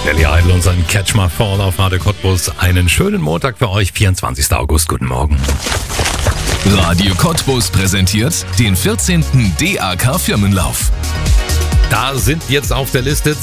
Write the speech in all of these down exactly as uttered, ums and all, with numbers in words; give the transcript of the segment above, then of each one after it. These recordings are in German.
Billy Idol und sein Catch My Fall auf Radio Cottbus. Einen schönen Montag für euch, vierundzwanzigster August. Guten Morgen. Radio Cottbus präsentiert den vierzehnten D A K Firmenlauf. Da sind jetzt auf der Liste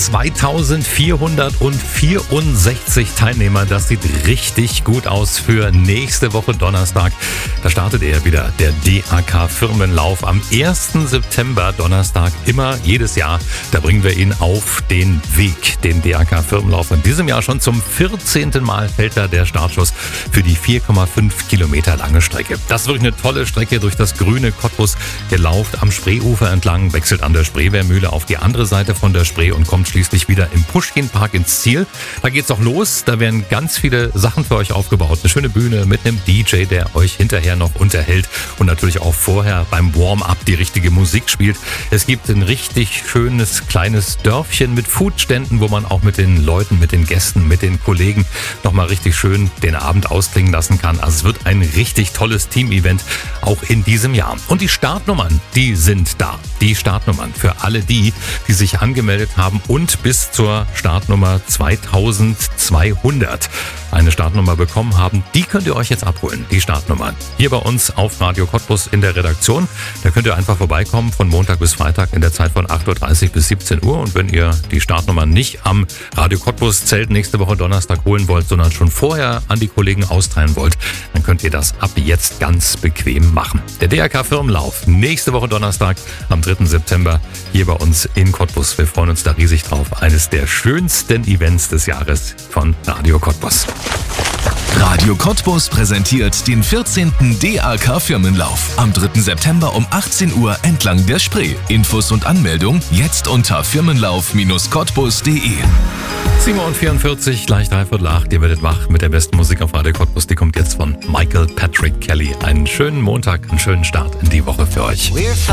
zweitausendvierhundertvierundsechzig Teilnehmer. Das sieht richtig gut aus für nächste Woche Donnerstag. Da startet er wieder, der D A K Firmenlauf am ersten September, Donnerstag, immer jedes Jahr. Da bringen wir ihn auf den Weg, den D A K Firmenlauf. In diesem Jahr schon zum vierzehnten Mal fällt da der Startschuss für die vier Komma fünf Kilometer lange Strecke. Das ist wirklich eine tolle Strecke durch das grüne Cottbus. Ihr lauft am Spreeufer entlang, wechselt an der Spreewehrmühle auf die andere Seite von der Spree und kommt schließlich wieder im Puschkinpark ins Ziel. Da geht's auch los. Da werden ganz viele Sachen für euch aufgebaut. Eine schöne Bühne mit einem D J, der euch hinterher noch unterhält und natürlich auch vorher beim Warm-up die richtige Musik spielt. Es gibt ein richtig schönes kleines Dörfchen mit Foodständen, wo man auch mit den Leuten, mit den Gästen, mit den Kollegen nochmal richtig schön den Abend ausklingen lassen kann. Also es wird ein richtig tolles Team-Event auch in diesem Jahr. Und die Startnummern, die sind da. Die Startnummern für alle die, die sich angemeldet haben und bis zur Startnummer zweitausendzweihundert eine Startnummer bekommen haben, die könnt ihr euch jetzt abholen, die Startnummer. Hier bei uns auf Radio Cottbus in der Redaktion. Da könnt ihr einfach vorbeikommen von Montag bis Freitag in der Zeit von acht Uhr dreißig bis siebzehn Uhr. Und wenn ihr die Startnummer nicht am Radio Cottbus Zelt nächste Woche Donnerstag holen wollt, sondern schon vorher an die Kollegen austeilen wollt, dann könnt ihr das ab jetzt ganz bequem machen. Der D A K Firmenlauf nächste Woche Donnerstag am dritten September hier bei uns in Cottbus. Wir freuen uns da riesig drauf. Eines der schönsten Events des Jahres von Radio Cottbus. Radio Cottbus präsentiert den vierzehnten D A K Firmenlauf am dritten September um achtzehn Uhr entlang der Spree. Infos und Anmeldung jetzt unter firmenlauf Bindestrich cottbus punkt de. sieben Uhr vierundvierzig, gleich dreiviertel acht. Ihr werdet wach mit der besten Musik auf Radio Cottbus. Die kommt jetzt von Michael Patrick Kelly. Einen schönen Montag, einen schönen Start in die Woche für euch.